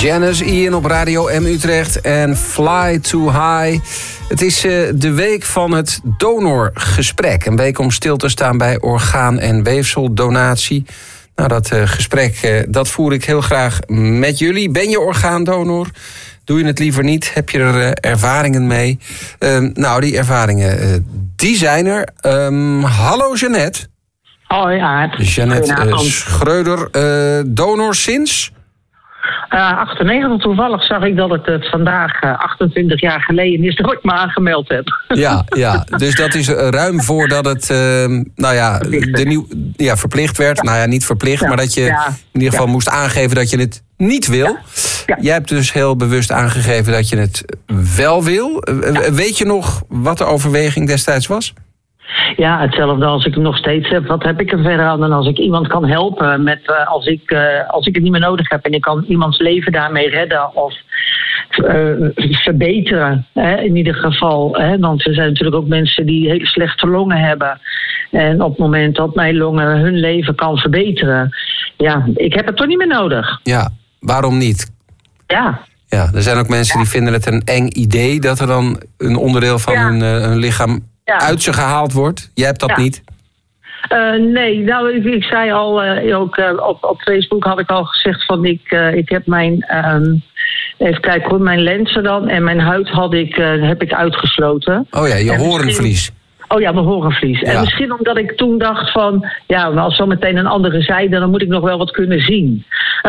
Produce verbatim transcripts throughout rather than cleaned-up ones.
Janice Ian op Radio M Utrecht en Fly Too High. Het is uh, de week van het donorgesprek. Een week om stil te staan bij orgaan- en weefseldonatie. Nou, dat uh, gesprek uh, dat voer ik heel graag met jullie. Ben je orgaandonor? Doe je het liever niet? Heb je er uh, ervaringen mee? Uh, nou, die ervaringen, uh, die zijn er. Um, hallo Jeannette. Hoi Aart. Jeannette uh, Schreuder, uh, donor sinds? Uh, achtennegentig, toevallig zag ik dat het, het vandaag uh, achtentwintig jaar geleden is dat ik me aangemeld heb. Ja, ja, dus dat is ruim voordat het uh, nou ja, de nieuw, ja, verplicht werd. Ja. Nou ja, niet verplicht, ja. maar dat je ja. in ieder geval ja. moest aangeven dat je het niet wil. Ja. Ja. Jij hebt dus heel bewust aangegeven dat je het wel wil. Ja. Weet je nog wat de overweging destijds was? Ja, hetzelfde als ik het nog steeds heb. Wat heb ik er verder aan dan als ik iemand kan helpen met uh, als ik uh, als ik het niet meer nodig heb en ik kan iemands leven daarmee redden of uh, verbeteren. Hè, in ieder geval. Hè, want er zijn natuurlijk ook mensen die hele slechte longen hebben. En op het moment dat mijn longen hun leven kan verbeteren, ja, ik heb het toch niet meer nodig. Ja, waarom niet? Ja. Ja, er zijn ook mensen ja. die vinden het een eng idee dat er dan een onderdeel van ja. hun, uh, hun lichaam Ja. uit ze gehaald wordt. Jij hebt dat ja. niet? Uh, nee, nou, ik, ik zei al, uh, ook uh, op, op Facebook had ik al gezegd van ik, uh, ik heb mijn, um, even kijken hoor, mijn lenzen dan en mijn huid had ik, uh, heb ik uitgesloten. Oh ja, je horenvlies. Oh ja, mijn horenvlies. Ja. En misschien omdat ik toen dacht van, ja, als zo meteen een andere zijde, dan moet ik nog wel wat kunnen zien.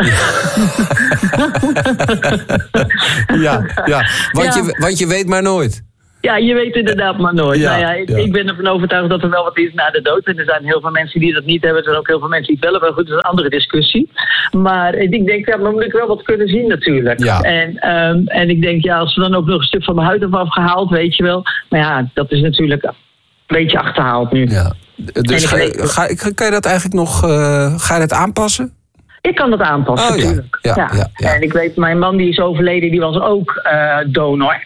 ja, ja. Want, ja. Je, want je weet maar nooit. Ja, je weet inderdaad maar nooit. Ja, nou ja, ik, ja. ik ben ervan overtuigd dat er wel wat is na de dood. En er zijn heel veel mensen die dat niet hebben. Er zijn ook heel veel mensen die het wel hebben. Goed, dat is een andere discussie. Maar ik denk, ja, dan moet ik wel wat kunnen zien natuurlijk. Ja. En, um, en ik denk, ja, als we dan ook nog een stuk van mijn huid hebben afgehaald, weet je wel. Maar ja, dat is natuurlijk een beetje achterhaald nu. Ja. Dus ga, ga, kan je dat eigenlijk nog, uh, ga je dat aanpassen? Ik kan dat aanpassen, oh, natuurlijk. Ja. Ja, ja. Ja, ja. En ik weet, mijn man die is overleden, die was ook uh, donor.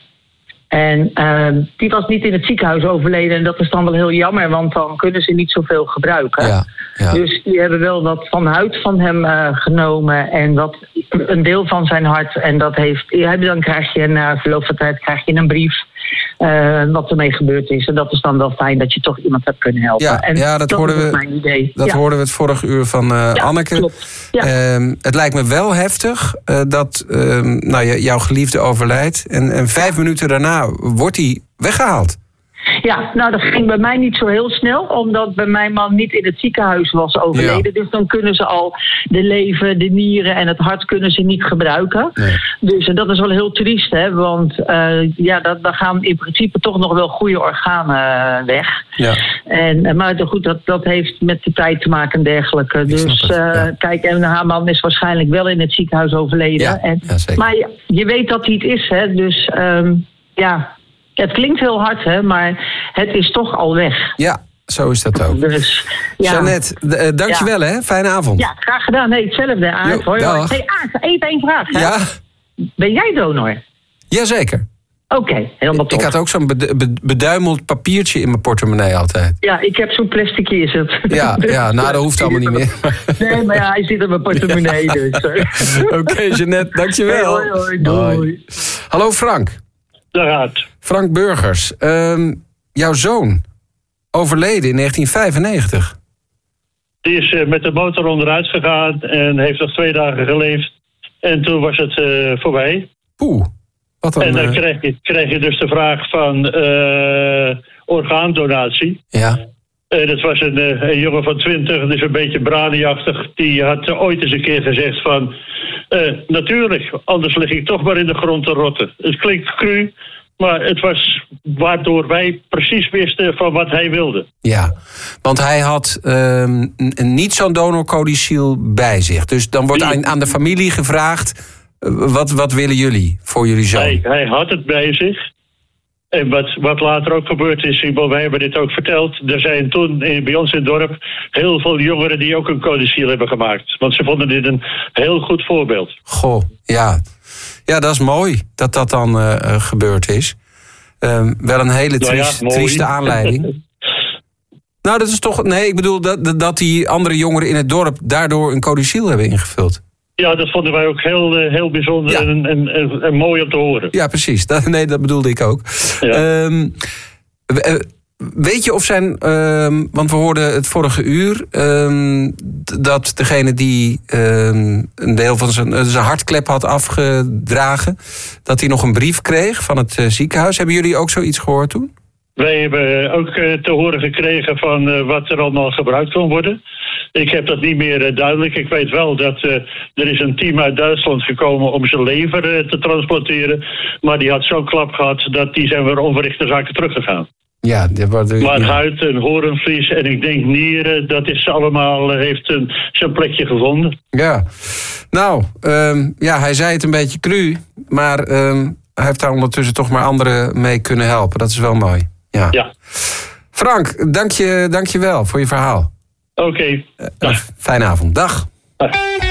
En uh, die was niet in het ziekenhuis overleden. En dat is dan wel heel jammer, want dan kunnen ze niet zoveel gebruiken. Ja, ja. Dus die hebben wel wat van huid van hem uh, genomen. En wat, een deel van zijn hart. En dat heeft, dan krijg je na verloop van tijd krijg je een brief. Uh, wat ermee gebeurd is. En dat is dan wel fijn dat je toch iemand hebt kunnen helpen. Ja, en ja dat, dat hoorden is we, mijn idee. Dat ja. hoorden we het vorige uur van uh, ja, Anneke. Klopt. Ja. Uh, het lijkt me wel heftig uh, dat uh, nou, jouw geliefde overlijdt. En, en vijf ja. minuten daarna wordt hij weggehaald. Ja, nou dat ging bij mij niet zo heel snel, omdat bij mijn man niet in het ziekenhuis was overleden. Ja. Dus dan kunnen ze al de lever, de nieren en het hart kunnen ze niet gebruiken. Nee. Dus en dat is wel heel triest, hè, want uh, ja, dat, dan gaan in principe toch nog wel goede organen weg. Ja. En, maar goed, dat, dat heeft met de tijd te maken en dergelijke. Ik dus uh, ja. kijk, en haar man is waarschijnlijk wel in het ziekenhuis overleden. Ja, en, ja, zeker. Maar je, je weet dat hij het is, hè, dus um, ja... Het klinkt heel hard, hè, maar het is toch al weg. Ja, zo is dat ook. Dus, ja. Jeannette, uh, dankjewel, ja. hè. Fijne avond. Ja, graag gedaan. Nee, hetzelfde, Aart. Hoi, hoi. Hey, Aart, even één vraag. Hè? Ja? Ben jij donor? Jazeker. Oké, okay, helemaal top. Ik had ook zo'n beduimeld papiertje in mijn portemonnee altijd. Ja, ik heb zo'n plasticje is het. Ja, ja nou, dat hoeft allemaal niet meer. Nee, maar ja, hij zit in mijn portemonnee. Ja. Dus. Oké, okay, Jeannette, dankjewel. Hey, hoi, hoi, doei. Hoi. Hallo Frank. Dag. Frank Burgers, um, jouw zoon overleden in negentien vijfennegentig. Die is uh, met de motor onderuit gegaan en heeft nog twee dagen geleefd. En toen was het uh, voorbij. Oeh, wat dan? En dan uh... kreeg je, kreeg je dus de vraag van uh, orgaandonatie. Ja. En het was een, uh, een jongen van twintig, dus een beetje braniachtig. Die had uh, ooit eens een keer gezegd van... Uh, natuurlijk, anders lig ik toch maar in de grond te rotten. Het klinkt cru, maar het was waardoor wij precies wisten van wat hij wilde. Ja, want hij had um, niet zo'n donorcodiciel bij zich. Dus dan wordt aan, aan de familie gevraagd... Uh, wat, wat willen jullie voor jullie zoon? Hij, hij had het bij zich. En wat, wat later ook gebeurd is, wij hebben dit ook verteld... er zijn toen bij ons in het dorp heel veel jongeren die ook een codiciel hebben gemaakt. Want ze vonden dit een heel goed voorbeeld. Goh, ja. Ja, dat is mooi dat dat dan uh, gebeurd is. Um, wel een hele triest, nou ja, trieste aanleiding. Nou, dat is toch... Nee, ik bedoel dat, dat die andere jongeren in het dorp daardoor een codiciel hebben ingevuld. Ja, dat vonden wij ook heel, heel bijzonder ja. en, en, en, en mooi om te horen. Ja, precies. Dat, nee, dat bedoelde ik ook. Ja. Um, weet je of zijn... Um, want we hoorden het vorige uur... Um, dat degene die um, een deel van zijn, zijn hartklep had afgedragen... dat hij nog een brief kreeg van het uh, ziekenhuis. Hebben jullie ook zoiets gehoord toen? Wij hebben ook uh, te horen gekregen van uh, wat er allemaal gebruikt kon worden. Ik heb dat niet meer uh, duidelijk. Ik weet wel dat uh, er is een team uit Duitsland gekomen om zijn lever uh, te transplanteren. Maar die had zo'n klap gehad dat die zijn weer onverrichte zaken teruggegaan. Ja, de, maar ja. huid en horenvlies en ik denk nieren, dat is allemaal, uh, heeft een, zijn plekje gevonden. Ja, nou, um, ja, hij zei het een beetje cru, maar um, hij heeft daar ondertussen toch maar anderen mee kunnen helpen. Dat is wel mooi. Ja. ja. Frank, dank je, dank je wel voor je verhaal. Oké. Okay. Uh, fijne avond. Dag. Dag.